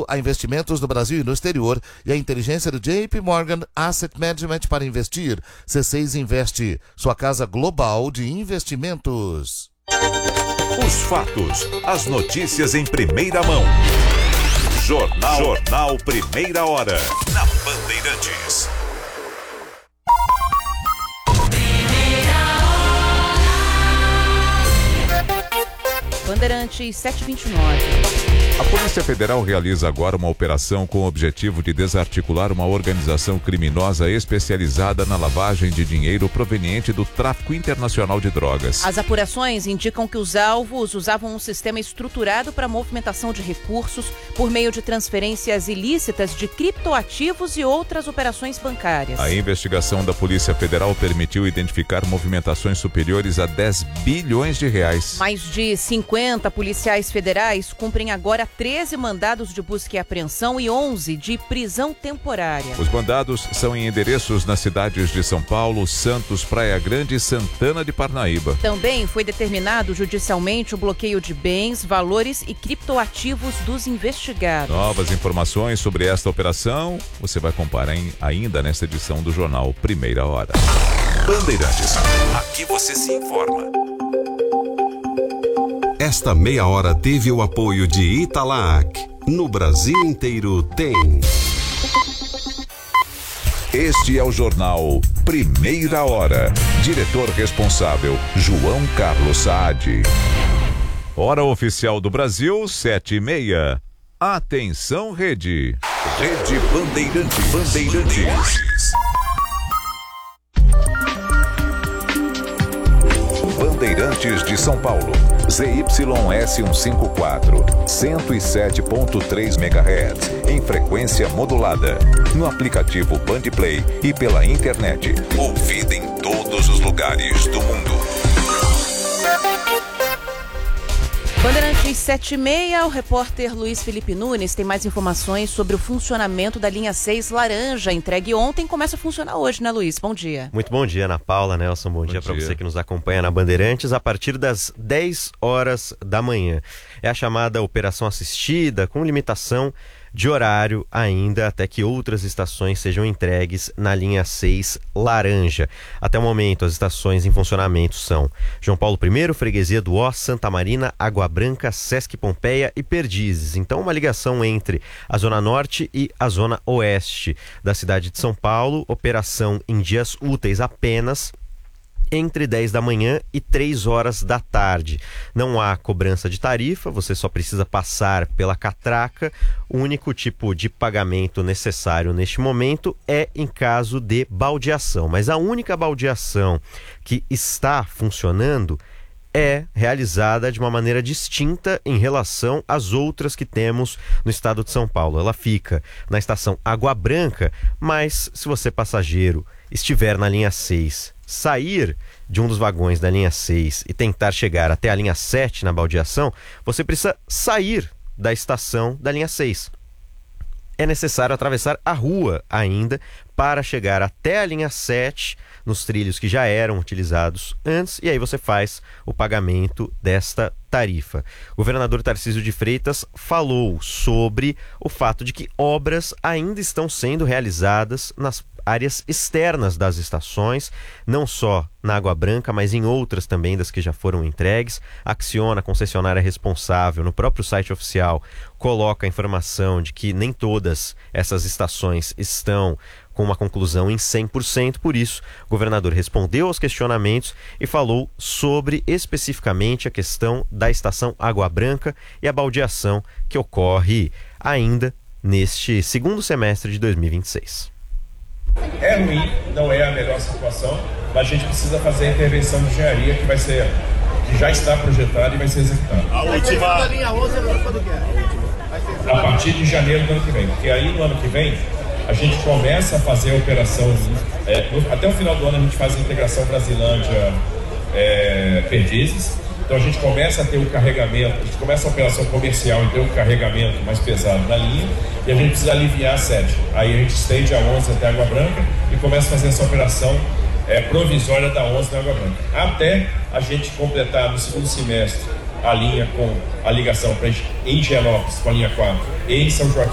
a investimentos no Brasil e no exterior e a inteligência do JP Morgan Asset Management para investir. C6 Investe, sua casa global de investimentos. Os fatos, as notícias em primeira mão. Jornal Primeira Hora, na Bandeirantes. Bandeirantes 729. A Polícia Federal realiza agora uma operação com o objetivo de desarticular uma organização criminosa especializada na lavagem de dinheiro proveniente do tráfico internacional de drogas. As apurações indicam que os alvos usavam um sistema estruturado para movimentação de recursos por meio de transferências ilícitas de criptoativos e outras operações bancárias. A investigação da Polícia Federal permitiu identificar movimentações superiores a 10 bilhões de reais. Mais de 50 policiais federais cumprem agora 13 mandados de busca e apreensão e 11 de prisão temporária. Os mandados são em endereços nas cidades de São Paulo, Santos, Praia Grande e Santana de Parnaíba. Também foi determinado judicialmente o bloqueio de bens, valores e criptoativos dos investigados. Novas informações sobre esta operação você vai comparar ainda nesta edição do Jornal Primeira Hora. Bandeirantes, aqui você se informa. Esta meia hora teve o apoio de Italac. No Brasil inteiro tem. Este é o Jornal Primeira Hora. Diretor responsável, João Carlos Saad. Hora oficial do Brasil, 7h30. Atenção, Rede. Rede Bandeirantes. Bandeirantes de São Paulo, ZYS 154, 107.3 MHz, em frequência modulada, no aplicativo Bandplay e pela internet. Ouvida em todos os lugares do mundo. Bandeirantes 7h30, o repórter Luiz Felipe Nunes tem mais informações sobre o funcionamento da linha 6 laranja, entregue ontem, começa a funcionar hoje, né, Luiz? Bom dia. Muito bom dia, Ana Paula, Nelson, bom dia para você que nos acompanha na Bandeirantes a partir das 10 horas da manhã. É a chamada operação assistida, com limitação de horário ainda até que outras estações sejam entregues na linha 6 laranja. Até o momento, as estações em funcionamento são João Paulo I, Freguesia do Ó, Santa Marina, Água Branca, Sesc Pompeia e Perdizes. Então, uma ligação entre a Zona Norte e a Zona Oeste da cidade de São Paulo. Operação em dias úteis apenas entre 10 da manhã e 3 horas da tarde. Não há cobrança de tarifa, você só precisa passar pela catraca. O único tipo de pagamento necessário neste momento é em caso de baldeação. Mas a única baldeação que está funcionando é realizada de uma maneira distinta em relação às outras que temos no estado de São Paulo. Ela fica na estação Água Branca, mas se você, passageiro, estiver na linha 6, sair de um dos vagões da linha 6 e tentar chegar até a linha 7 na baldeação, você precisa sair da estação da linha 6. É necessário atravessar a rua ainda para chegar até a linha 7, nos trilhos que já eram utilizados antes, e aí você faz o pagamento desta tarifa. O governador Tarcísio de Freitas falou sobre o fato de que obras ainda estão sendo realizadas nas áreas externas das estações, não só na Água Branca, mas em outras também das que já foram entregues. A Acciona, a concessionária responsável, no próprio site oficial, coloca a informação de que nem todas essas estações estão com uma conclusão em 100%, por isso o governador respondeu aos questionamentos e falou sobre especificamente a questão da estação Água Branca e a baldeação que ocorre ainda neste segundo semestre de 2026. É ruim, não é a melhor situação, mas a gente precisa fazer a intervenção de engenharia que já está projetada e vai ser executada. A última linha 11 agora quando quer? A partir de janeiro do ano que vem, porque aí no ano que vem a gente começa a fazer a operação, até o final do ano a gente faz a integração Brasilândia, Perdizes. Então a gente começa a ter o carregamento, a gente começa a operação comercial e ter um carregamento mais pesado na linha, e a gente precisa aliviar a sede. Aí a gente estende a 11 até a Água Branca e começa a fazer essa operação provisória da 11 da Água Branca. Até a gente completar no segundo semestre a linha com a ligação para Higienópolis com a linha 4 e em São Joaquim